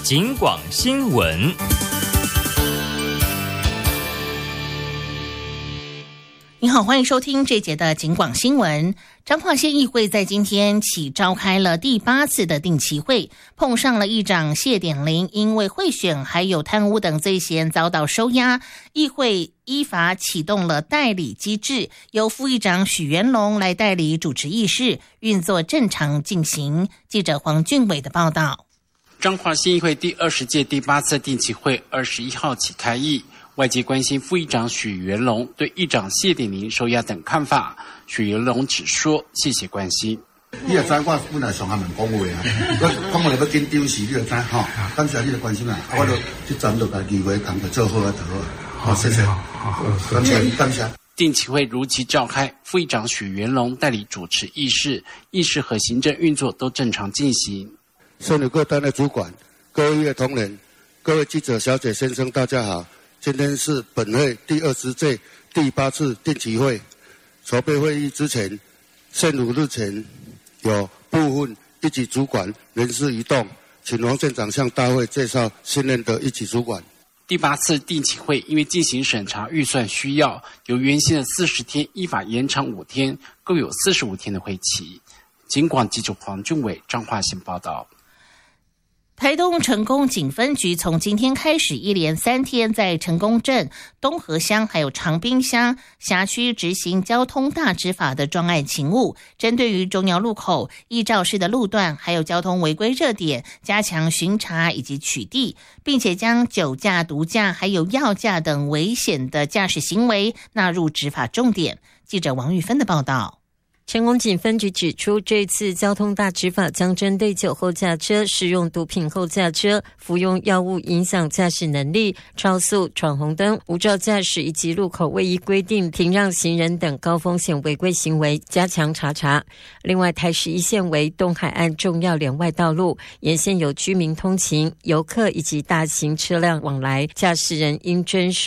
警广新闻。 你好，欢迎收听这节的警广新闻。彰化县议会在今天起召开了第8次的定期会，碰上了议长谢典霖因为贿选还有贪污等罪嫌遭到收押，议会依法启动了代理机制，由副议长许元龙来代理主持议事，运作正常进行。记者黄俊伟的报道。 彰化县议会第20届第8次定期会21号起开议。外界关心副议长许元龙对议长谢典霖收押等看法，许元龙只说谢谢关心。 你也知我本来上下面讲话啊，我讲我来要紧张时，你就知哈。感谢你的关心啊，我就这站就把机会工作做好就好。好，谢谢。感谢。 定期会如期召开，副议长许元龙代理主持议事，议事和行政运作都正常进行。 所有各单位主管、各位同仁、各位记者小姐先生，大家好。今天是本会第20届第8次定期会。筹备会议之前，现5日前有部分一级主管人事移动，请王县长向大会介绍新任的一级主管。 第8次定期会因为进行审查预算需要，由原先的40天依法延长5天，共有45天的会期。警广记者黄俊伟彰化县报道。 台东成功警分局从今天开始一连3天在成功镇、东河乡还有长滨乡辖区执行交通大执法的专案勤务，针对于重要路口、依照式的路段还有交通违规热点加强巡查以及取缔，并且将酒驾、毒驾还有药驾等危险的驾驶行为纳入执法重点。记者王玉芬的报道。 成功警分局指出，这次交通大执法将针对酒后驾车、使用毒品后驾车、服用药物影响驾驶能力、超速、闯红灯、无照驾驶以及路口未依规定停让行人等高风险违规行为加强查。另外，台11线为东海岸重要连外道路，沿线有居民通勤、游客以及大型车辆往来，驾驶人应遵守